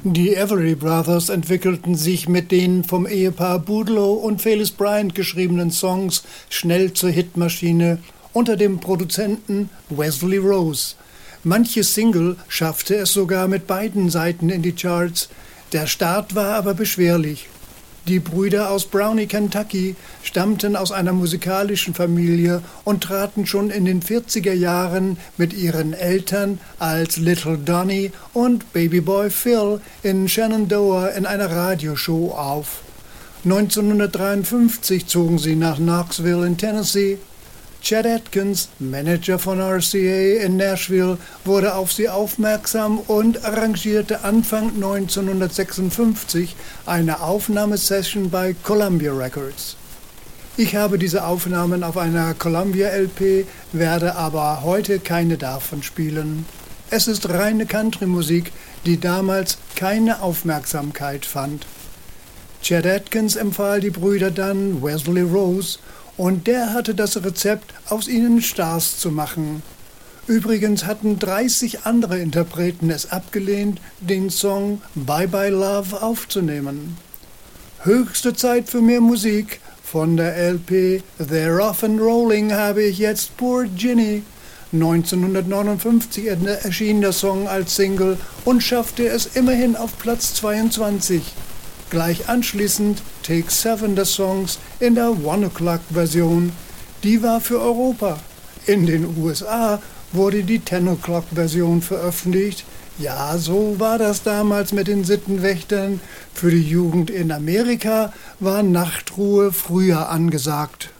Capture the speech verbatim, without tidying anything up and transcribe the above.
Die Everly Brothers entwickelten sich mit den vom Ehepaar Boudleaux und Felice Bryant geschriebenen Songs schnell zur Hitmaschine unter dem Produzenten Wesley Rose. Manche Single schaffte es sogar mit beiden Seiten in die Charts. Der Start war aber beschwerlich. Die Brüder aus Brownie, Kentucky, stammten aus einer musikalischen Familie und traten schon in den vierziger Jahren mit ihren Eltern als Little Donnie und Babyboy Phil in Shenandoah in einer Radioshow auf. neunzehnhundertdreiundfünfzig zogen sie nach Knoxville in Tennessee. Chet Atkins, Manager von R C A in Nashville, wurde auf sie aufmerksam und arrangierte Anfang neunzehnhundertsechsundfünfzig eine Aufnahmesession bei Columbia Records. Ich habe diese Aufnahmen auf einer Columbia L P, werde aber heute keine davon spielen. Es ist reine Country-Musik, die damals keine Aufmerksamkeit fand. Chet Atkins empfahl die Brüder dann Wesley Rose, und der hatte das Rezept, aus ihnen Stars zu machen. Übrigens hatten dreißig andere Interpreten es abgelehnt, den Song Bye Bye Love aufzunehmen. Höchste Zeit für mehr Musik. Von der L P They're Off and Rolling habe ich jetzt Poor Ginny. neunzehnhundertneunundfünfzig erschien der Song als Single und schaffte es immerhin auf Platz zweiundzwanzig. Gleich anschließend Take Seven des Songs in der One O'Clock-Version. Die war für Europa. In den U S A wurde die Ten O'Clock-Version veröffentlicht. Ja, so war das damals mit den Sittenwächtern. Für die Jugend in Amerika war Nachtruhe früher angesagt.